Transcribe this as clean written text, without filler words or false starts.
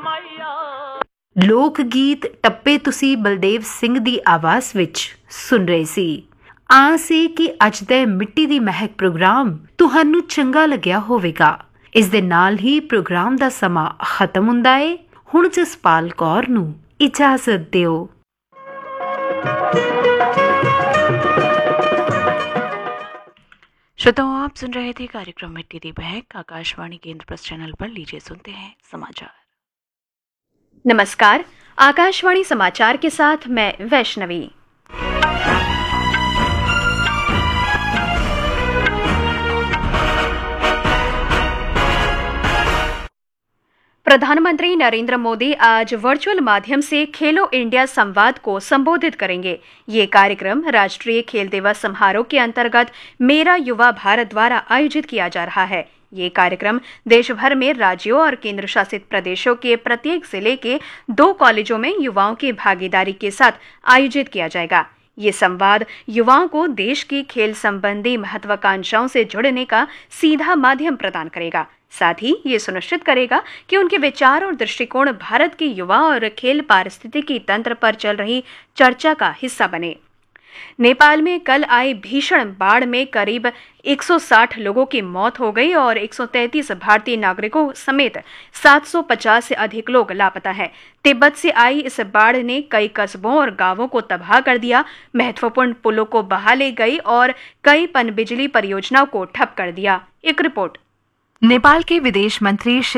ਲੋਕ ਗੀਤ ਟੱਪੇ ਤੁਸੀਂ ਬਲਦੇਵ ਸਿੰਘ ਦੀ ਆਵਾਜ਼ ਵਿੱਚ ਸੁਣ ਰਹੇ ਸੀ। ਆਸ ਹੈ ਕਿ ਅੱਜ ਦਾ ਮਿੱਟੀ ਦੀ ਮਹਿਕ ਪ੍ਰੋਗਰਾਮ ਤੁਹਾਨੂੰ ਚੰਗਾ ਲੱਗਿਆ ਹੋਵੇਗਾ। ਇਸ ਦੇ ਨਾਲ ਹੀ ਪ੍ਰੋਗਰਾਮ ਦਾ ਸਮਾਂ ਖਤਮ ਹੁੰਦਾ ਹੈ। ਹੁਣ ਜਸਪਾਲ ਕੌਰ ਨੂੰ इजाजत दो। श्रोताओं, आप सुन रहे थे कार्यक्रम मिट्टी दी महक आकाशवाणी के इंद्रप्रस्थ चैनल पर। लीजिए सुनते हैं समाचार। नमस्कार, आकाशवाणी समाचार के साथ मैं वैष्णवी। प्रधानमंत्री नरेंद्र मोदी आज वर्चुअल माध्यम से खेलो इंडिया संवाद को संबोधित करेंगे। ये कार्यक्रम राष्ट्रीय खेल दिवस समारोह के अंतर्गत मेरा युवा भारत द्वारा आयोजित किया जा रहा है। ये कार्यक्रम देश भर में राज्यों और केंद्र शासित प्रदेशों के प्रत्येक जिले के 2 कॉलेजों में युवाओं की भागीदारी के साथ आयोजित किया जाएगा। ये संवाद युवाओं को देश की खेल संबंधी महत्वाकांक्षाओं से जुड़ने का सीधा माध्यम प्रदान करेगा। साथ ही ये सुनिश्चित करेगा कि उनके विचार और दृष्टिकोण भारत के युवा और खेल पारिस्थितिकी तंत्र पर चल रही चर्चा का हिस्सा बने। नेपाल में कल आई भीषण बाढ़ में करीब 160 लोगों की मौत हो गई और 133 भारतीय नागरिकों समेत 750 से अधिक लोग लापता हैं। तिब्बत से आई इस बाढ़ ने कई कस्बों और गांवों को तबाह कर दिया, महत्वपूर्ण पुलों को बहा ले गई और कई पनबिजली परियोजनाओं को ठप कर दिया। एक रिपोर्ट। नेपाल के विदेश मंत्री